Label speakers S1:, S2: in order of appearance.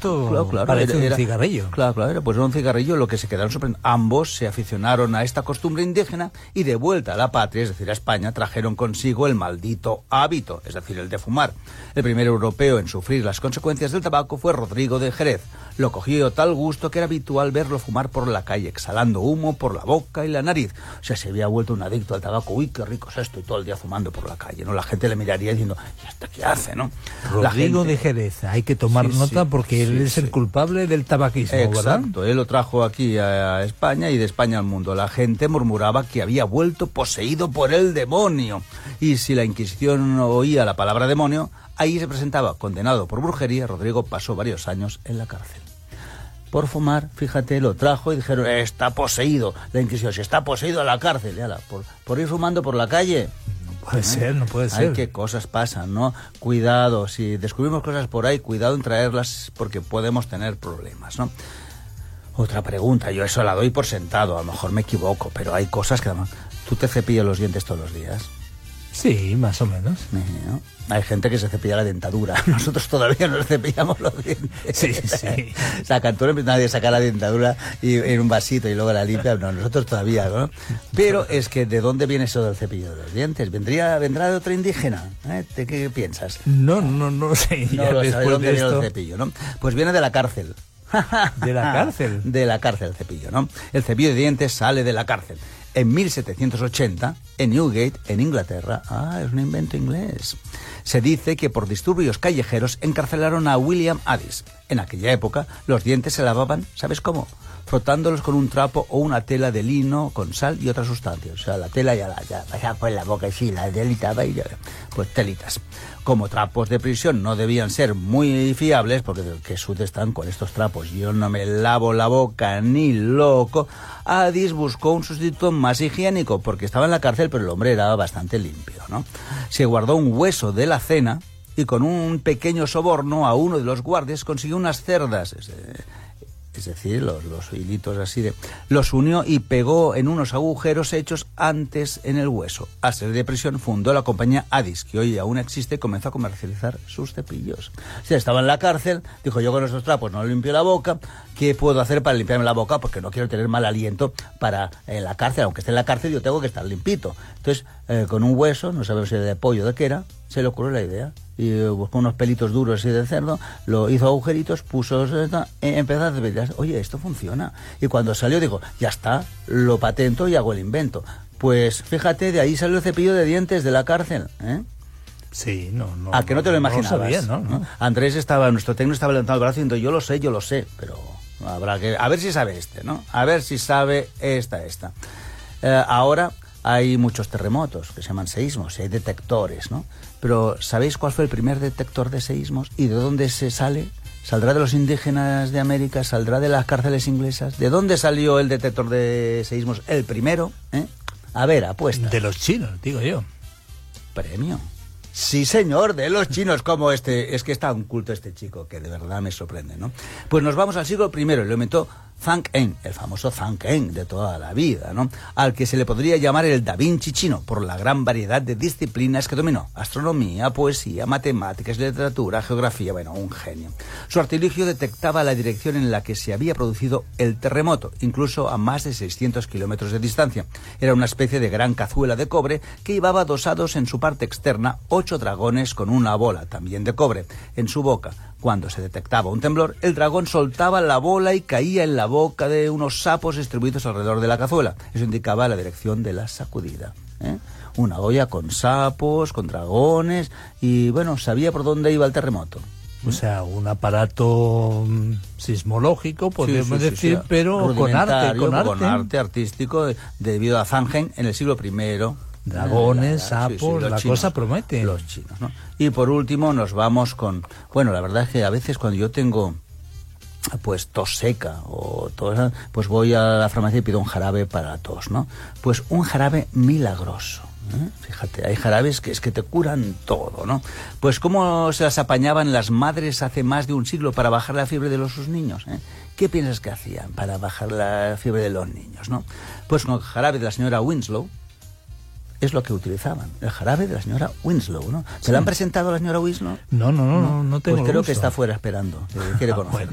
S1: esto
S2: claro,
S1: parece un cigarrillo.
S2: Claro, era pues un cigarrillo, lo que se quedaron sorprendidos. Ambos se aficionaron a esta costumbre indígena y de vuelta a la patria, es decir, a España, trajeron consigo el maldito hábito, es decir, el de fumar. El primer europeo en sufrir las consecuencias del tabaco fue Rodrigo de Jerez. Lo cogió tal gusto que era habitual verlo fumar por la calle, exhalando humo por la boca y la nariz. O sea, se había vuelto un adicto al tabaco. Uy, qué rico es esto, y todo el día fumando por la calle, ¿no? La gente le miraría diciendo, ¿y esto qué hace, no?
S1: Rodrigo de Jerez, hay que tomar nota porque él es el culpable del tabaquismo, ¿verdad?
S2: Exacto, él lo trajo aquí a España y de España al mundo. La gente murmuraba que había vuelto poseído por el demonio. Y si la Inquisición oía la palabra demonio, ahí se presentaba condenado por brujería. Rodrigo pasó varios años en la cárcel. Por fumar, fíjate, lo trajo y dijeron, está poseído. La Inquisición, si está poseído a la cárcel, yala, por ir fumando por la calle.
S1: No puede ser.
S2: Ay, qué cosas pasan, ¿no? Cuidado, si descubrimos cosas por ahí, cuidado en traerlas porque podemos tener problemas, ¿no? Otra pregunta, yo eso la doy por sentado, a lo mejor me equivoco, pero hay cosas que... ¿Tú te cepillas los dientes todos los días?
S1: Sí, más o menos.
S2: ¿No? Hay gente que se cepilla la dentadura. Nosotros todavía nos cepillamos los dientes.
S1: Sí, sí.
S2: Nadie saca la dentadura y en un vasito y luego la limpia. No, nosotros todavía, ¿no? Pero es que, ¿de dónde viene eso del cepillo de los dientes? ¿Vendrá de otro indígena? ¿De qué piensas?
S1: No sé.
S2: No lo sabes dónde viene el cepillo, ¿no? Pues viene de la cárcel.
S1: ¿De la cárcel?
S2: De la cárcel el cepillo, ¿no? El cepillo de dientes sale de la cárcel. En 1780, en Newgate, en Inglaterra, es un invento inglés. Se dice que por disturbios callejeros encarcelaron a William Addis. En aquella época, los dientes se lavaban, ¿sabes cómo? Frotándolos con un trapo o una tela de lino con sal y otras sustancias. O sea, la tela ya pasaba en la boca, y sí, la telita, pues telitas. Como trapos de prisión no debían ser muy fiables, porque qué sudes están con estos trapos, yo no me lavo la boca ni loco, Addis buscó un sustituto más higiénico, porque estaba en la cárcel, pero el hombre era bastante limpio, ¿no? Se guardó un hueso de la cena y con un pequeño soborno a uno de los guardias consiguió unas cerdas, es decir, los hilitos así los unió y pegó en unos agujeros hechos antes en el hueso. Al salir de prisión fundó la compañía Addis, que hoy aún existe, y comenzó a comercializar sus cepillos. O sea, estaba en la cárcel, dijo, yo con estos trapos no limpio la boca, ¿qué puedo hacer para limpiarme la boca? Porque no quiero tener mal aliento en la cárcel, aunque esté en la cárcel yo tengo que estar limpito. Entonces, con un hueso, no sabemos si era de pollo o de qué era, se le ocurrió la idea. Y buscó unos pelitos duros así de cerdo, lo hizo agujeritos, puso, empezó a hacer, oye, esto funciona. Y cuando salió dijo, ya está, lo patento y hago el invento. Pues fíjate, de ahí salió el cepillo de dientes de la cárcel, ¿eh?
S1: Sí, no.
S2: ¿A que no te lo imaginabas?
S1: No sabía, ¿no?
S2: Andrés nuestro técnico estaba levantando el brazo diciendo, yo lo sé, pero habrá que, a ver si sabe ¿no? A ver si sabe esta. Ahora hay muchos terremotos que se llaman seísmos, y hay detectores, ¿no? Pero ¿sabéis cuál fue el primer detector de seísmos? ¿Y de dónde se sale? ¿Saldrá de los indígenas de América? ¿Saldrá de las cárceles inglesas? ¿De dónde salió el detector de seísmos? El primero, ¿eh? A ver, apuesta.
S1: De los chinos, digo yo.
S2: Premio. Sí, señor, de los chinos, como es que está un culto este chico, que de verdad me sorprende, ¿no? Pues nos vamos al siglo I, y lo inventó Zhang En, el famoso Zhang En de toda la vida, ¿no? Al que se le podría llamar el Da Vinci chino, por la gran variedad de disciplinas que dominó: astronomía, poesía, matemáticas, literatura, geografía, un genio. Su artilugio detectaba la dirección en la que se había producido el terremoto, incluso a más de 600 kilómetros de distancia. Era una especie de gran cazuela de cobre que llevaba adosados en su parte externa 8 dragones con una bola, también de cobre, en su boca. Cuando se detectaba un temblor, el dragón soltaba la bola y caía en la boca de unos sapos distribuidos alrededor de la cazuela. Eso indicaba la dirección de la sacudida, ¿eh? Una olla con sapos, con dragones, y sabía por dónde iba el terremoto.
S1: O sea, un aparato sismológico, podemos decir,
S2: sí,
S1: pero con arte
S2: artístico, debido a Zhang En en el siglo I.
S1: Dragones, sapos, la chinos, cosa promete.
S2: Los chinos, ¿no? Y por último nos vamos con... la verdad es que a veces cuando yo tengo pues tos seca o tos, pues voy a la farmacia y pido un jarabe para la tos, ¿no? Pues un jarabe milagroso, ¿eh? Fíjate, hay jarabes que es que te curan todo, ¿no? Pues cómo se las apañaban las madres hace más de un siglo para bajar la fiebre de sus niños, ¿eh? ¿Qué piensas que hacían para bajar la fiebre de los niños, no? Pues con el jarabe de la señora Winslow es lo que utilizaban, el jarabe de la señora Winslow, ¿no? ¿Se lo han presentado a la señora Winslow?
S1: No tengo
S2: Pues creo
S1: gusto.
S2: que está fuera esperando, quiere conocer.